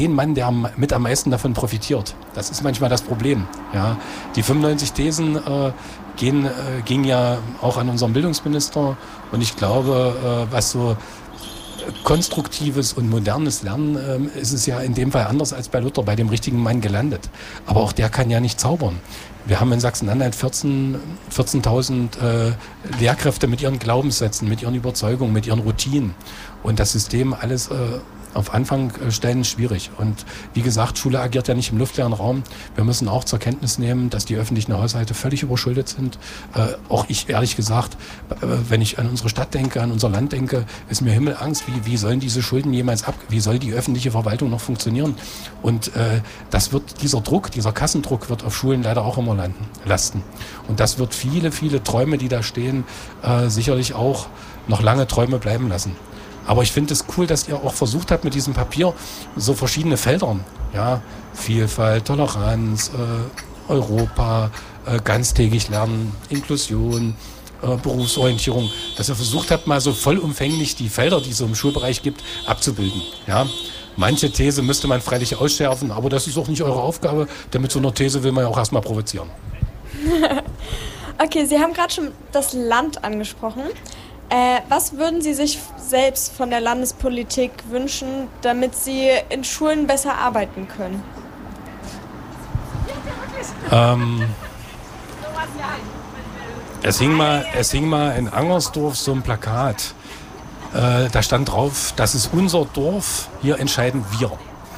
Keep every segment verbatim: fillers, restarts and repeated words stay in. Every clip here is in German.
den Mann, der mit am meisten davon profitiert. Das ist manchmal das Problem. Ja. Die fünfundneunzig Thesen äh, gehen, äh, gingen ja auch an unseren Bildungsminister. Und ich glaube, äh, was so konstruktives und modernes Lernen äh, ist es ja in dem Fall anders als bei Luther, bei dem richtigen Mann gelandet. Aber auch der kann ja nicht zaubern. Wir haben in Sachsen-Anhalt vierzehntausend äh, Lehrkräfte mit ihren Glaubenssätzen, mit ihren Überzeugungen, mit ihren Routinen. Und das System alles äh, auf Anfangstellen schwierig. Und wie gesagt, Schule agiert ja nicht im luftleeren Raum. Wir müssen auch zur Kenntnis nehmen, dass die öffentlichen Haushalte völlig überschuldet sind. Äh, auch ich, ehrlich gesagt, äh, wenn ich an unsere Stadt denke, an unser Land denke, ist mir Himmelangst, wie, wie sollen diese Schulden jemals ab, wie soll die öffentliche Verwaltung noch funktionieren? Und äh, das wird, dieser Druck, dieser Kassendruck wird auf Schulen leider auch immer landen, lasten. Und das wird viele, viele Träume, die da stehen, äh, sicherlich auch noch lange Träume bleiben lassen. Aber ich finde es cool, dass ihr auch versucht habt, mit diesem Papier so verschiedene Felder, ja, Vielfalt, Toleranz, äh, Europa, äh, ganztägig lernen, Inklusion, äh, Berufsorientierung, dass ihr versucht habt, mal so vollumfänglich die Felder, die es so im Schulbereich gibt, abzubilden. Ja. Manche These müsste man freilich ausschärfen, aber das ist auch nicht eure Aufgabe, denn mit so einer These will man ja auch erstmal provozieren. Okay, Sie haben gerade schon das Land angesprochen. Äh, was würden Sie sich selbst von der Landespolitik wünschen, damit Sie in Schulen besser arbeiten können? Ähm, es, hing mal, es hing mal in Angersdorf so ein Plakat. Äh, da stand drauf, das ist unser Dorf, hier entscheiden wir.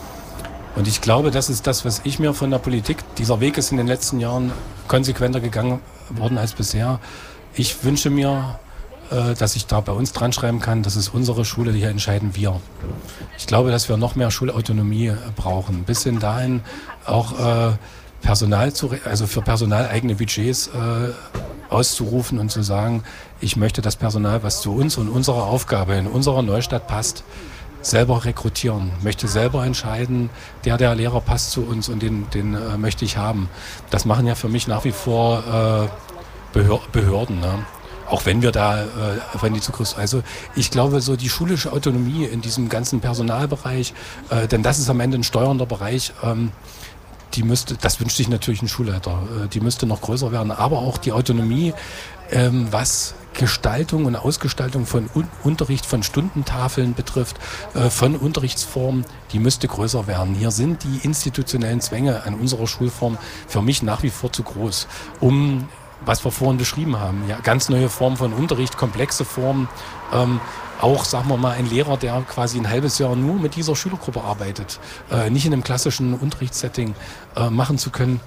Und ich glaube, das ist das, was ich mir von der Politik, dieser Weg ist in den letzten Jahren konsequenter gegangen worden als bisher. Ich wünsche mir, dass ich da bei uns dran schreiben kann, das ist unsere Schule, hier entscheiden wir. Ich glaube, dass wir noch mehr Schulautonomie brauchen. Bis hin dahin auch äh, Personal zu, also für Personal eigene Budgets äh, auszurufen und zu sagen, ich möchte das Personal, was zu uns und unserer Aufgabe in unserer Neustadt passt, selber rekrutieren, möchte selber entscheiden, der, der Lehrer passt zu uns und den, den äh, möchte ich haben. Das machen ja für mich nach wie vor äh, Behör- Behörden, ne? Auch wenn wir da, äh, wenn die Zugriffs, also ich glaube, so die schulische Autonomie in diesem ganzen Personalbereich, äh, denn das ist am Ende ein steuernder Bereich, ähm, die müsste, das wünscht sich natürlich ein Schulleiter, äh, die müsste noch größer werden, aber auch die Autonomie, ähm, was Gestaltung und Ausgestaltung von Un- Unterricht, von Stundentafeln betrifft, äh, von Unterrichtsformen, die müsste größer werden. Hier sind die institutionellen Zwänge an unserer Schulform für mich nach wie vor zu groß, um was wir vorhin beschrieben haben, ja, ganz neue Formen von Unterricht, komplexe Formen, ähm, auch, sagen wir mal, ein Lehrer, der quasi ein halbes Jahr nur mit dieser Schülergruppe arbeitet, äh, nicht in einem klassischen Unterrichtssetting äh, machen zu können,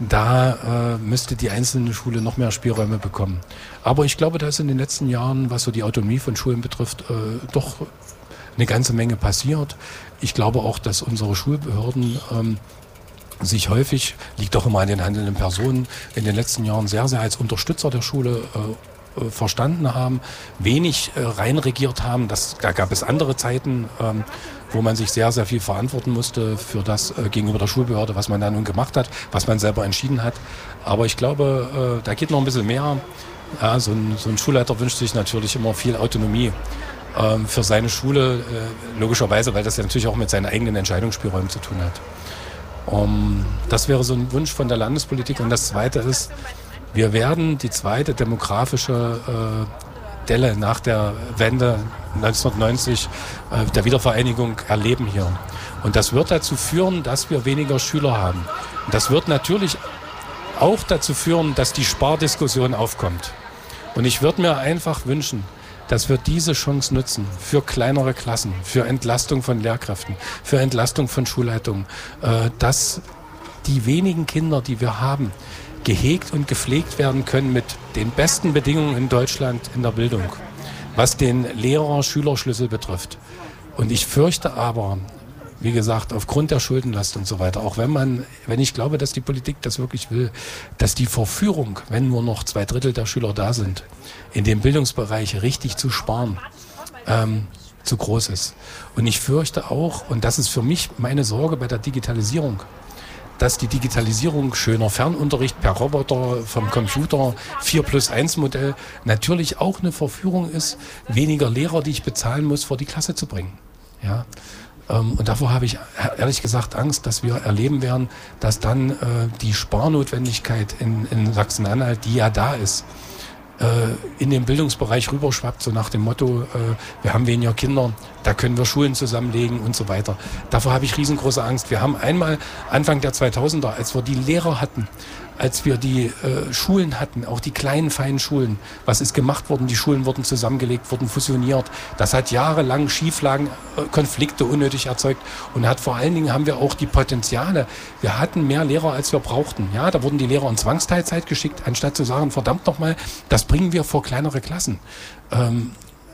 da äh, müsste die einzelne Schule noch mehr Spielräume bekommen. Aber ich glaube, da ist in den letzten Jahren, was so die Autonomie von Schulen betrifft, äh, doch eine ganze Menge passiert. Ich glaube auch, dass unsere Schulbehörden ähm, sich häufig, liegt doch immer an den handelnden Personen, in den letzten Jahren sehr, sehr als Unterstützer der Schule äh, verstanden haben, wenig äh, reinregiert haben. Das, da gab es andere Zeiten, ähm, wo man sich sehr, sehr viel verantworten musste für das äh, gegenüber der Schulbehörde, was man da nun gemacht hat, was man selber entschieden hat. Aber ich glaube, äh, da geht noch ein bisschen mehr. Ja, so, ein, so ein Schulleiter wünscht sich natürlich immer viel Autonomie ähm, für seine Schule, äh, logischerweise, weil das ja natürlich auch mit seinen eigenen Entscheidungsspielräumen zu tun hat. Um, das wäre so ein Wunsch von der Landespolitik. Und das Zweite ist, wir werden die zweite demografische äh, Delle nach der Wende neunzehnhundertneunzig, äh, der Wiedervereinigung erleben hier. Und das wird dazu führen, dass wir weniger Schüler haben. Und das wird natürlich auch dazu führen, dass die Spardiskussion aufkommt. Und ich würde mir einfach wünschen, dass wir diese Chance nutzen für kleinere Klassen, für Entlastung von Lehrkräften, für Entlastung von Schulleitungen, äh, dass die wenigen Kinder, die wir haben, gehegt und gepflegt werden können mit den besten Bedingungen in Deutschland in der Bildung, was den Lehrer-Schüler-Schlüssel betrifft. Und ich fürchte aber, wie gesagt, aufgrund der Schuldenlast und so weiter, auch wenn man, wenn ich glaube, dass die Politik das wirklich will, dass die Verführung, wenn nur noch zwei Drittel der Schüler da sind, in dem Bildungsbereich richtig zu sparen, ähm, zu groß ist. Und ich fürchte auch, und das ist für mich meine Sorge bei der Digitalisierung, dass die Digitalisierung, schöner Fernunterricht per Roboter vom Computer, vier plus eins Modell, natürlich auch eine Verführung ist, weniger Lehrer, die ich bezahlen muss, vor die Klasse zu bringen. Ja. Ähm, und davor habe ich ehrlich gesagt Angst, dass wir erleben werden, dass dann äh, die Sparnotwendigkeit in, in Sachsen-Anhalt, die ja da ist, in den Bildungsbereich rüberschwappt, so nach dem Motto, äh, wir haben weniger Kinder, da können wir Schulen zusammenlegen und so weiter. Davor habe ich riesengroße Angst. Wir haben einmal Anfang der zweitausender, als wir die Lehrer hatten, als wir die äh, Schulen hatten, auch die kleinen, feinen Schulen, was ist gemacht worden? Die Schulen wurden zusammengelegt, wurden fusioniert. Das hat jahrelang Schieflagen, äh, Konflikte unnötig erzeugt und hat vor allen Dingen haben wir auch die Potenziale. Wir hatten mehr Lehrer, als wir brauchten. Ja, da wurden die Lehrer in Zwangsteilzeit geschickt, anstatt zu sagen, verdammt nochmal, das bringen wir vor kleinere Klassen. Ähm,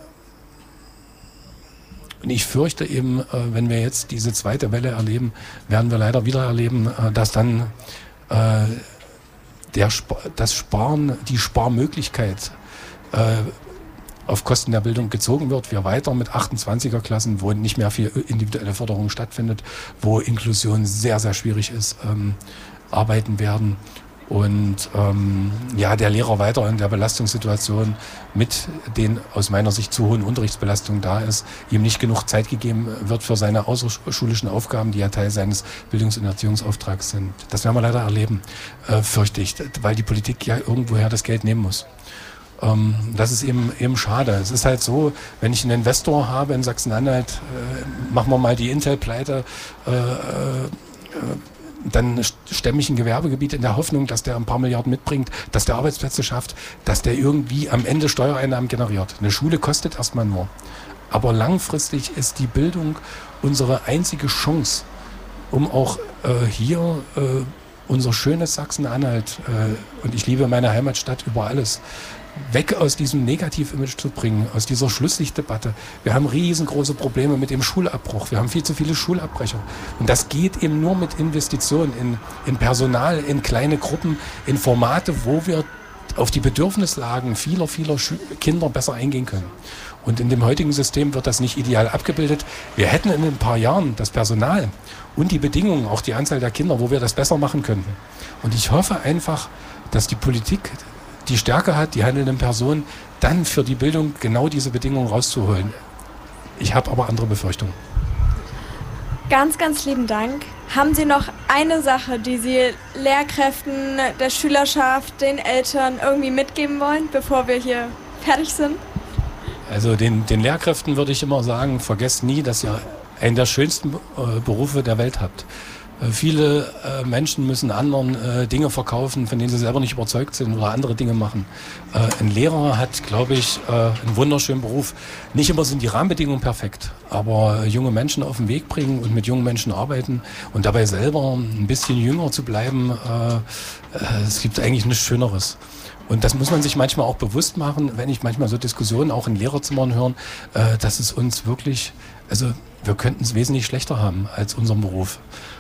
und ich fürchte eben, äh, wenn wir jetzt diese zweite Welle erleben, werden wir leider wieder erleben, äh, dass dann äh, Der Sp- das Sparen, die Sparmöglichkeit äh, auf Kosten der Bildung gezogen wird, wir weiter mit achtundzwanziger Klassen, wo nicht mehr viel individuelle Förderung stattfindet, wo Inklusion sehr, sehr schwierig ist, ähm, arbeiten werden. Und ähm, ja, der Lehrer weiter in der Belastungssituation mit den aus meiner Sicht zu hohen Unterrichtsbelastungen da ist, ihm nicht genug Zeit gegeben wird für seine außerschulischen Aufgaben, die ja Teil seines Bildungs- und Erziehungsauftrags sind. Das werden wir leider erleben, äh, fürchte ich, weil die Politik ja irgendwoher das Geld nehmen muss. Ähm, das ist eben, eben schade. Es ist halt so, wenn ich einen Investor habe in Sachsen-Anhalt, äh, machen wir mal die Intel-Pleite, äh, äh, dann stemme ich ein Gewerbegebiet in der Hoffnung, dass der ein paar Milliarden mitbringt, dass der Arbeitsplätze schafft, dass der irgendwie am Ende Steuereinnahmen generiert. Eine Schule kostet erstmal nur. Aber langfristig ist die Bildung unsere einzige Chance, um auch äh, hier äh, unser schönes Sachsen-Anhalt, äh, und ich liebe meine Heimatstadt über alles, weg aus diesem Negativ-Image zu bringen, aus dieser Schlusslichtdebatte. Wir haben riesengroße Probleme mit dem Schulabbruch. Wir haben viel zu viele Schulabbrecher. Und das geht eben nur mit Investitionen in, in Personal, in kleine Gruppen, in Formate, wo wir auf die Bedürfnislagen vieler, vieler Schü- Kinder besser eingehen können. Und in dem heutigen System wird das nicht ideal abgebildet. Wir hätten in ein paar Jahren das Personal und die Bedingungen, auch die Anzahl der Kinder, wo wir das besser machen könnten. Und ich hoffe einfach, dass die Politik die Stärke hat, die handelnden Personen, dann für die Bildung genau diese Bedingungen rauszuholen. Ich habe aber andere Befürchtungen. Ganz, ganz lieben Dank. Haben Sie noch eine Sache, die Sie Lehrkräften, der Schülerschaft, den Eltern irgendwie mitgeben wollen, bevor wir hier fertig sind? Also den, den Lehrkräften würde ich immer sagen, vergesst nie, dass ihr einen der schönsten äh, Berufe der Welt habt. Viele äh, Menschen müssen anderen äh, Dinge verkaufen, von denen sie selber nicht überzeugt sind oder andere Dinge machen. Äh, ein Lehrer hat, glaube ich, äh, einen wunderschönen Beruf. Nicht immer sind die Rahmenbedingungen perfekt, aber junge Menschen auf den Weg bringen und mit jungen Menschen arbeiten und dabei selber ein bisschen jünger zu bleiben, äh, äh, es gibt eigentlich nichts Schöneres. Und das muss man sich manchmal auch bewusst machen, wenn ich manchmal so Diskussionen auch in Lehrerzimmern höre, äh, dass es uns wirklich, also wir könnten es wesentlich schlechter haben als unseren Beruf.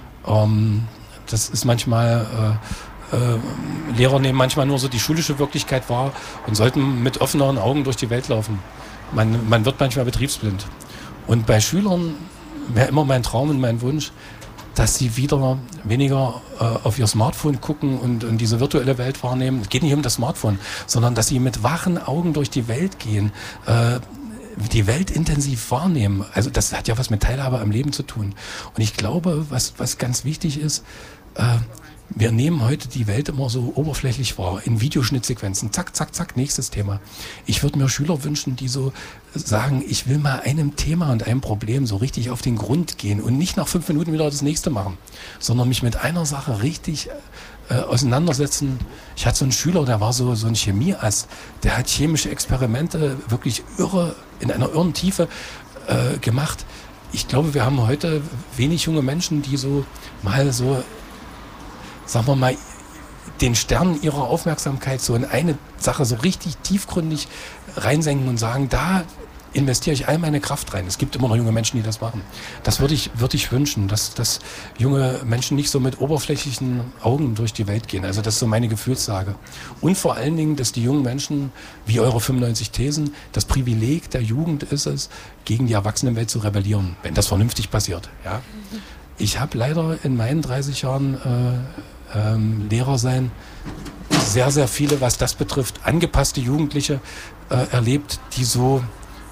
Um, das ist manchmal, äh, äh, Lehrer nehmen manchmal nur so die schulische Wirklichkeit wahr und sollten mit offeneren Augen durch die Welt laufen. Man, man wird manchmal betriebsblind. Und bei Schülern wäre immer mein Traum und mein Wunsch, dass sie wieder weniger äh, auf ihr Smartphone gucken und, und diese virtuelle Welt wahrnehmen. Es geht nicht um das Smartphone, sondern dass sie mit wachen Augen durch die Welt gehen, äh, die Welt intensiv wahrnehmen. Also das hat ja was mit Teilhabe am Leben zu tun. Und ich glaube, was, was ganz wichtig ist, äh, wir nehmen heute die Welt immer so oberflächlich wahr, in Videoschnittsequenzen. Zack, zack, zack, nächstes Thema. Ich würde mir Schüler wünschen, die so sagen, ich will mal einem Thema und einem Problem so richtig auf den Grund gehen und nicht nach fünf Minuten wieder das nächste machen, sondern mich mit einer Sache richtig äh, auseinandersetzen. Ich hatte so einen Schüler, der war so, so ein Chemieass, der hat chemische Experimente wirklich irre, in einer irren Tiefe äh, gemacht. Ich glaube, wir haben heute wenig junge Menschen, die so mal so, sagen wir mal, den Stern ihrer Aufmerksamkeit so in eine Sache so richtig tiefgründig reinsenken und sagen, da investiere ich all meine Kraft rein. Es gibt immer noch junge Menschen, die das machen. Das würde ich, würde ich wünschen, dass, dass junge Menschen nicht so mit oberflächlichen Augen durch die Welt gehen. Also das ist so meine Gefühlslage. Und vor allen Dingen, dass die jungen Menschen, wie eure fünfundneunzig Thesen, das Privileg der Jugend ist es, gegen die Erwachsenenwelt zu rebellieren, wenn das vernünftig passiert. Ja? Ich habe leider in meinen dreißig Jahren äh, ähm, Lehrer sein sehr, sehr viele, was das betrifft, angepasste Jugendliche äh, erlebt, die so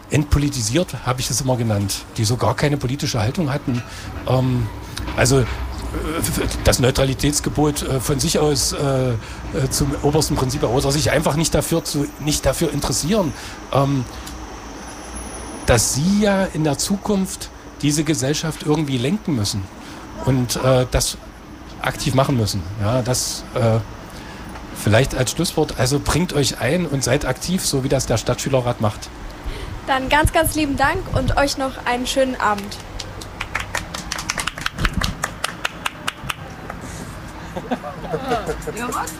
entpolitisiert, habe ich es immer genannt, die so gar keine politische Haltung hatten. Ähm, also das Neutralitätsgebot äh, von sich aus äh, äh, zum obersten Prinzip oder sich einfach nicht dafür, zu, nicht dafür interessieren, ähm, dass sie ja in der Zukunft diese Gesellschaft irgendwie lenken müssen und äh, das aktiv machen müssen. Ja, das äh, vielleicht als Schlusswort, also bringt euch ein und seid aktiv, so wie das der Stadtschülerrat macht. Dann ganz, ganz lieben Dank und euch noch einen schönen Abend.